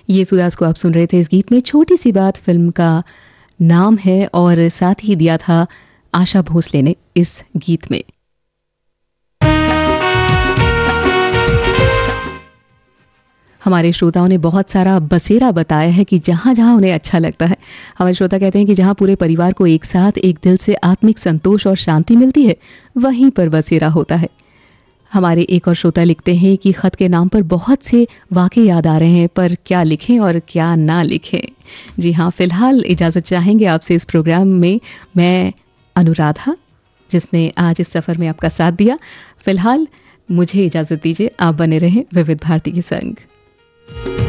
येसुदास को आप सुन रहे थे इस गीत में। छोटी सी बात फिल्म का नाम है और साथ ही दिया था आशा भोसले ने इस गीत में। हमारे श्रोताओं ने बहुत सारा बसेरा बताया है कि जहाँ जहाँ उन्हें अच्छा लगता है। हमारे श्रोता कहते हैं कि जहाँ पूरे परिवार को एक साथ एक दिल से आत्मिक संतोष और शांति मिलती है वहीं पर बसेरा होता है। हमारे एक और श्रोता लिखते हैं कि ख़त के नाम पर बहुत से वाक़े याद आ रहे हैं, पर क्या लिखें और क्या ना लिखें। जी हाँ, फ़िलहाल इजाज़त चाहेंगे आपसे इस प्रोग्राम में मैं अनुराधा, जिसने आज इस सफ़र में आपका साथ दिया। फ़िलहाल मुझे इजाज़त दीजिए, आप बने रहें विविध भारती के संग।